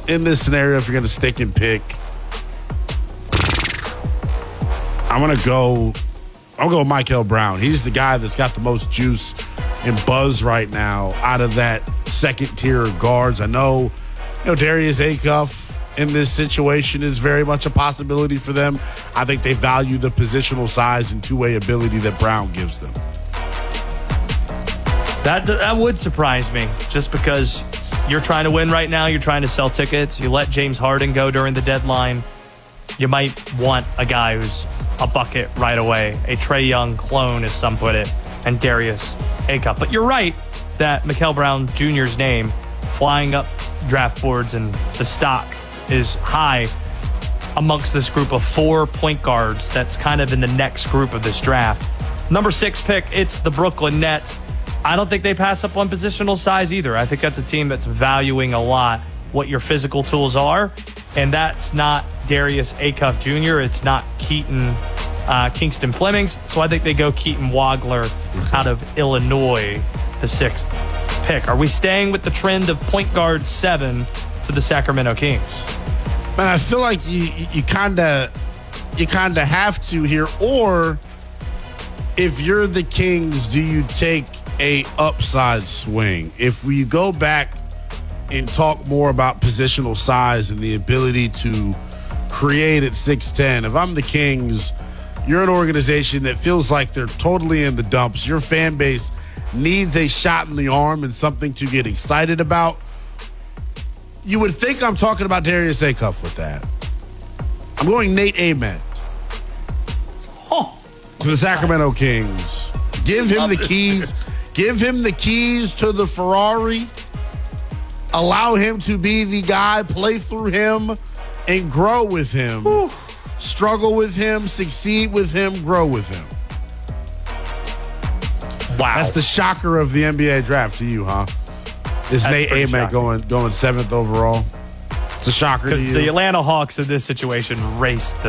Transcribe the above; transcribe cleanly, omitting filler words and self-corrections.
in this scenario, if you're going to stick and pick, I'm going to go with Michael Brown. He's the guy that's got the most juice and buzz right now out of that second tier of guards. I know, Darius Acuff in this situation is very much a possibility for them. I think they value the positional size and two-way ability that Brown gives them. That would surprise me, just because you're trying to win right now. You're trying to sell tickets. You let James Harden go during the deadline. You might want a guy who's a bucket right away, a Trae Young clone, as some put it, and Darius Acuff. But you're right that Mikel Brown Jr.'s name flying up draft boards and the stock is high amongst this group of 4 point guards that's kind of in the next group of this draft. Number 6 pick, it's the Brooklyn Nets. I don't think they pass up on positional size either. I think that's a team that's valuing a lot what your physical tools are, and that's not Darius Acuff Jr. It's not Kingston Flemings. So I think they go Keaton Wagler out of Illinois, the 6th pick. Are we staying with the trend of point guard 7 for the Sacramento Kings? Man, I feel like you kind of have to here. Or if you're the Kings, do you take a upside swing? If we go back and talk more about positional size and the ability to create at 6'10", if I'm the Kings, you're an organization that feels like they're totally in the dumps. Your fan base needs a shot in the arm and something to get excited about. You would think I'm talking about Darius Acuff with that. I'm going Nate Ament to the Sacramento Kings. Give him the keys. Give him the keys to the Ferrari. Allow him to be the guy. Play through him and grow with him. Whew. Struggle with him. Succeed with him. Grow with him. Wow. That's the shocker of the NBA draft to you, huh? Is Nate Ament going 7th overall? It's a shocker to you. Because the Atlanta Hawks in this situation raced